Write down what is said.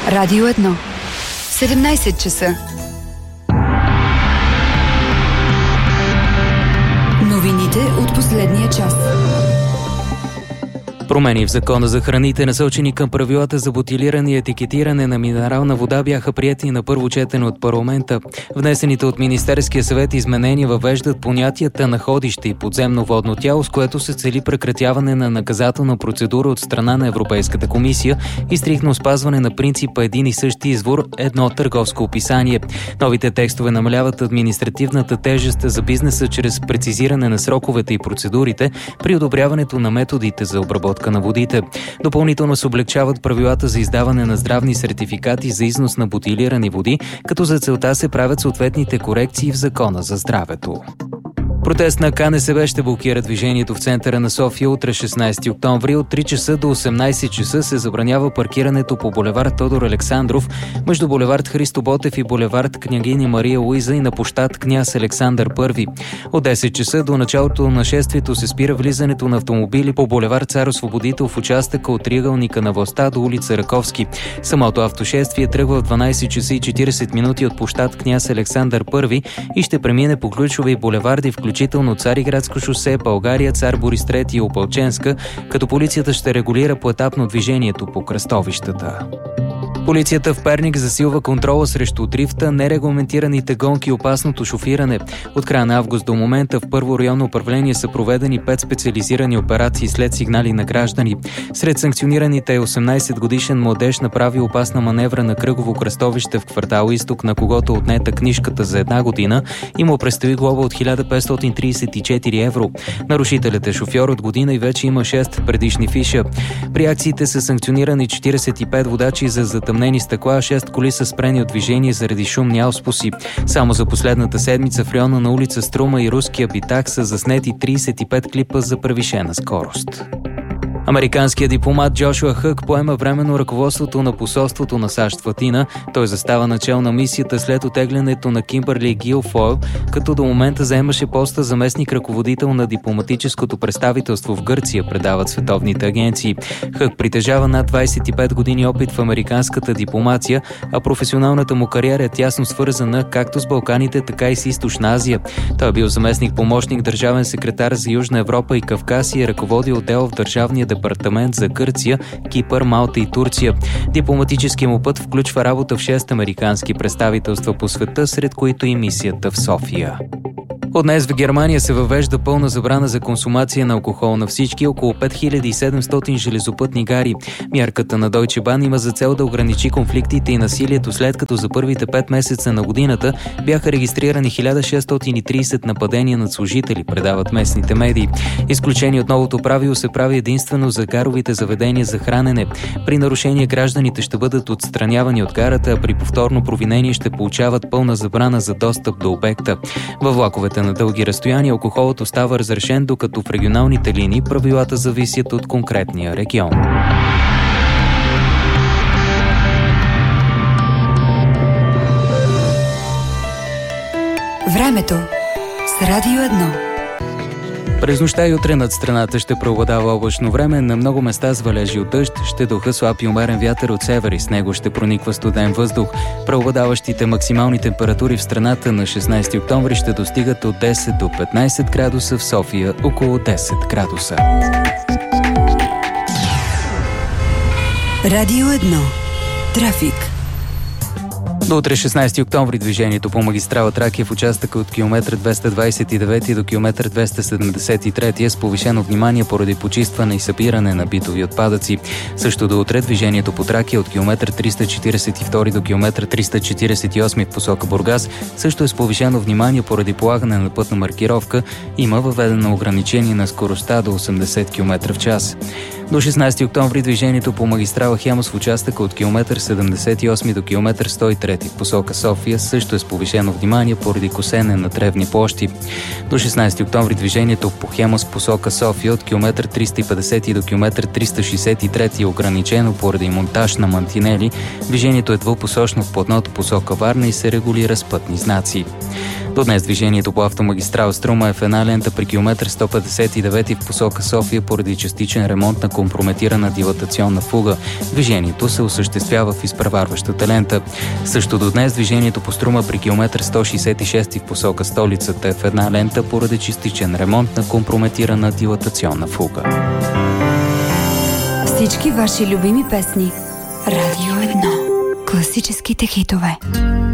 Радио 1. 17 часа. Новините от последния час. Промени в Закона за храните, насочени към правилата за бутилиране и етикетиране на минерална вода, бяха приети на първо четене от парламента. Внесените от Министерския съвет изменения въвеждат понятията находище и подземно водно тяло, с което се цели прекратяване на наказателна процедура от страна на Европейската комисия и стриктно спазване на принципа един и същи извор, едно търговско описание. Новите текстове намаляват административната тежест за бизнеса чрез прецизиране на сроковете и процедурите при одобряването на методите за обработка на водите. Допълнително се облегчават правилата за издаване на здравни сертификати за износ на бутилирани води, като за целта се правят съответните корекции в Закона за здравето. Протест на КНСБ ще блокира движението в центъра на София утре 16 октомври. От 3 часа до 18 часа се забранява паркирането по булевард Тодор Александров, между булевард Христо Ботев и булевард Княгиня Мария Луиза и на площад Княз Александър I. От 10 часа до началото на нашествието се спира влизането на автомобили по булевард Цар Освободител в участъка от триъгълника на властта до улица Раковски. Самото автошествие тръгва в 12 часа и 40 минути от площад Княз Александър I и ще премине по ключови булеварди, включително Цариградско шосе, България, Цар Борис III и Опалченска, като полицията ще регулира поетапно движението по кръстовищата. Полицията в Перник засилва контрола срещу дрифта, нерегламентираните гонки и опасното шофиране. От края на август до момента в първо районно управление са проведени 5 специализирани операции след сигнали на граждани. Сред санкционираните е 18-годишен младеж, направил опасна маневра на кръгово кръстовище в квартал Изток, на когото отнета книжката за 1 година и му предстои глоба от 1534 евро. Нарушителят е шофьор от година и вече има 6 предишни фиша. При акциите са санкционирани 45 водачи за затъмнени стъкла, 6 коли са спрени от движение заради шумни ауспуси. Само за последната седмица в района на улица Струма и Руския Битак са заснети 35 клипа за превишена скорост. Американският дипломат Джошуа Хък поема временно ръководството на посолството на САЩ в Атина. Той застава начало на мисията след оттеглянето на Кимбърли Гилфойл, като до момента заемаше поста заместник ръководител на дипломатическото представителство в Гърция, предават световните агенции. Хък притежава над 25 години опит в американската дипломация, а професионалната му кариера е тясно свързана както с Балканите, така и с Източна Азия. Той е бил заместник помощник държавен секретар за Южна Европа и Кавказ и е ръководил отдел в Държавния департамент за Гърция, Кипър, Малта и Турция. Дипломатическият му път включва работа в 6 американски представителства по света, сред които и мисията в София. От днес в Германия се въвежда пълна забрана за консумация на алкохол на всички около 5700 железопътни гари. Мярката на Deutsche Bahn има за цел да ограничи конфликтите и насилието, след като за първите 5 месеца на годината бяха регистрирани 1630 нападения над служители, предават местните медии. Изключение от новото правило се прави единствено за гаровите заведения за хранене. При нарушение гражданите ще бъдат отстранявани от гарата, а при повторно провинение ще получават пълна забрана за достъп до обекта. Във влаковете на дълги разстояния алкохолът остава разрешен, докато в регионалните линии правилата зависят от конкретния регион. Времето с Радио 1. През нощта и утре над страната ще преобладава облачно време, на много места с валежи от дъжд, ще духа слаб и умерен вятър от север и с него ще прониква студен въздух. Преобладаващите максимални температури в страната на 16 октомври ще достигат от 10 до 15 градуса, в София около 10 градуса. Радио 1. Трафик. До утре 16 октомври движението по магистрала Тракия в участъка от километър 229 до километър 273 е с повишено внимание поради почистване и събиране на битови отпадъци. Също до утре движението по Тракия от километър 342 до километър 348 в посока Бургас също е с повишено внимание поради полагане на пътна маркировка. Има въведено ограничение на скоростта до 80 км в час. До 16 октомври движението по магистрала Хемус в участъка от километър 78 до километър 103 в посока София също е с повишено внимание поради косене на тревни площи. До 16 октомври движението по Хемус в посока София от километър 350 до километър 363 е ограничено поради монтаж на мантинели. Движението е двупосочно в платното посока Варна и се регулира с пътни знаци. До днес движението по автомагистрала Струма е в една лента при километър 159 в посока София поради частичен ремонт на компрометирана дилатационна фуга. Движението се осъществява в изпреварващата лента. Също до днес движението по Струма при километър 166 в посока столицата е в една лента поради частичен ремонт на компрометирана дилатационна фуга. Всички ваши любими песни. Радио 1. Класическите хитове.